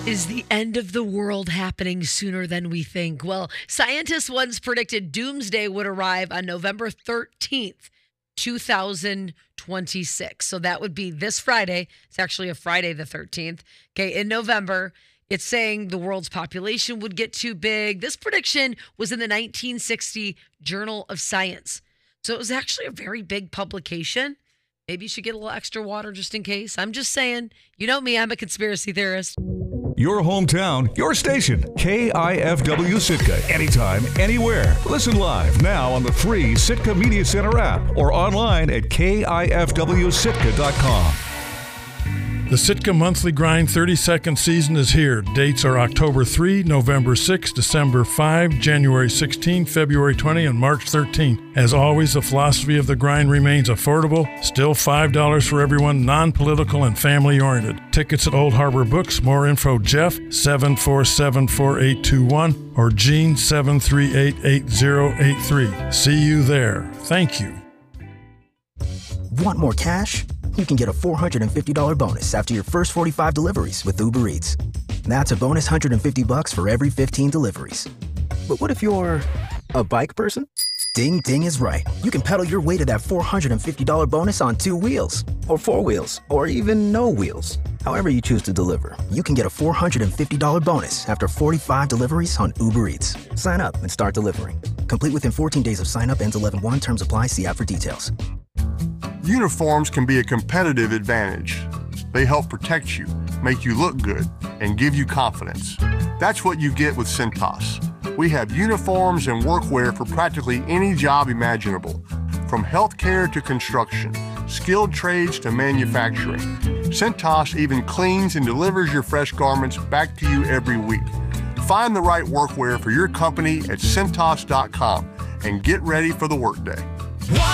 Is the end of the world happening sooner than we think? Well, scientists once predicted doomsday would arrive on November 13th, 2026. So that would be this Friday. It's actually a Friday the 13th. Okay, in November, it's saying the world's population would get too big. This prediction was in the 1960 Journal of Science. So it was actually a very big publication. Maybe you should get a little extra water just in case. I'm just saying, you know me, I'm a conspiracy theorist. Your hometown, your station, KIFW Sitka. Anytime, anywhere. Listen live now on the free Sitka Media Center app or online at KIFWSitka.com. The Sitka Monthly Grind 32nd season is here. Dates are October 3, November 6, December 5, January 16, February 20, and March 13. As always, the philosophy of the grind remains affordable, still $5 for everyone, non-political and family-oriented. Tickets at Old Harbor Books. More info, Jeff, 747-4821, or Gene, 738-8083. See you there. Thank you. Want more cash? You can get a $450 bonus after your first 45 deliveries with Uber Eats. That's a bonus $150 for every 15 deliveries. But what if you're a bike person? Ding Ding is right. You can pedal your way to that $450 bonus on 2 wheels, or 4 wheels, or even no wheels. However you choose to deliver, you can get a $450 bonus after 45 deliveries on Uber Eats. Sign up and start delivering. Complete within 14 days of sign up. Ends 11/1. Terms apply. See app for details. Uniforms can be a competitive advantage. They help protect you, make you look good, and give you confidence. That's what you get with Cintas. We have uniforms and workwear for practically any job imaginable, from healthcare to construction, skilled trades to manufacturing. Cintas even cleans and delivers your fresh garments back to you every week. Find the right workwear for your company at Cintas.com and get ready for the workday.